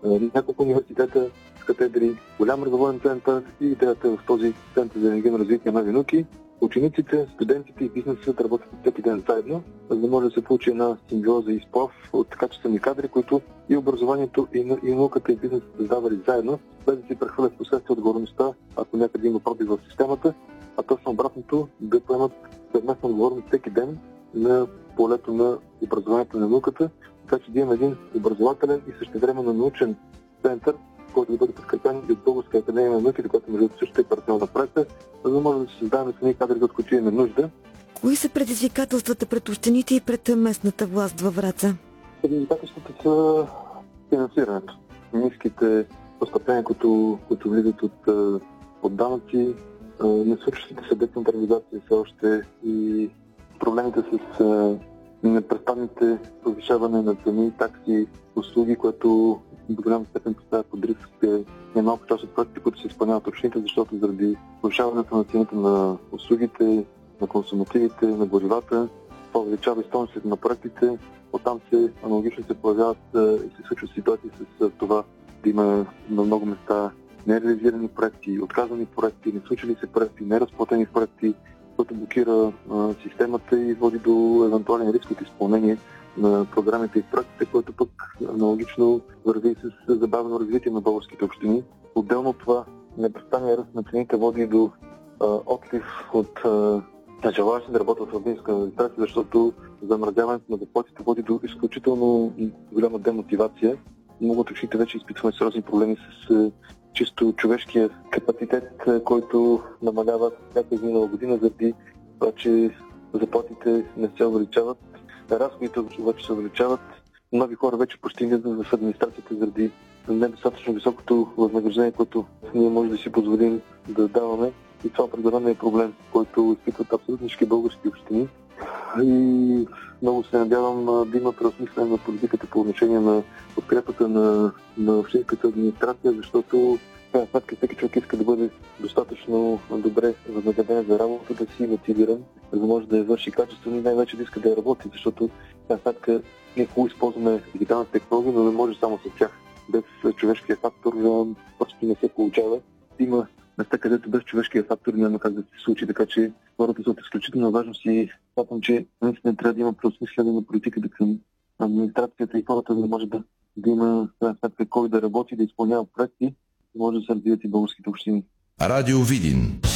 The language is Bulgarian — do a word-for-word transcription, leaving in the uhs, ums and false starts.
няколко университета с катедри, голям разговорен център и идеята в този център за енергийно развитие на нови науки. Учениците, студентите и бизнесът работят всеки ден заедно, за да може да се получи една симбиоза и сплав от качествени кадри, които и образованието, и, и науката, и бизнесът създавали заедно, без да си прехвърлят в последствие отговорността, ако някъде има пробив в системата, а точно обратното, да поемат съвместна отговорност всеки ден на полето на образованието на науката, така че да имаме един образователен и същевременно научен център, който да бъде подкрепен и от Българска академия на науките, която между също е партньор на проекта, за да може да се създаваме с ние кадри, от които имаме нужда. Кои са предизвикателствата пред общините и пред местната власт във Враца? Предизвикателствата са финансирането. Ниските постъпления, които, които влизат от, от данъци, несвършващите се децентрализация все още и проблемите с непрестанните повишаване на цени, такси, услуги, което до голяма степен поставя под риск немалко част от проектите, които се изпълняват от общините, защото заради повишаването на цените на услугите, на консумативите, на горивата, това увеличава и стойностите на проектите. Оттам се аналогично се появяват и се случват ситуации с това да има на много места нереализирани проекти, отказани проекти, не случили се проекти, неразплатени проекти, което блокира а, системата и води до евентуален риск от изпълнение на програмите и проектите, което пък аналогично върви с забавено развитие на българските общини. Отделно от това, непрестанният ръст на цените води до а, отлив от а, желаящи да работят в общинска администрация, защото замразяването на заплатите води до изключително голяма демотивация. Много от общините вече изпитваме сериозни проблеми с чисто човешкия капацитет, който намалява всяка изминала година, заради това, че заплатите не се увеличават, разходите обаче се увеличават. Нови хора вече почти не в администрацията заради недостатъчно високото възнаграждение, което ние може да си позволим да даваме. И това определено е проблем, който изпитват абсолютно всички български общини. И много се надявам да има преосмислене на политиката по отношение на подкрепата на, на общинската администрация, защото в сметка всеки човек иска да бъде достатъчно добре възнаграден за работа, да си мотивиран, за да може да я върши качествено и най-вече да иска да я работи, защото в сметка ние хубаво използваме дигиталната технология, но не може само с тях. Без човешкия фактор просто не се получава. Има места, където без човешкия фактор няма как да се случи, така че хората са от изключително важност и смятам, че наистина трябва да има преосмисляне на политиката към администрацията и хората, за да може да, да има сметка кой да работи, да изпълнява проекти, да може да се развият и българските общини. Радио Видин.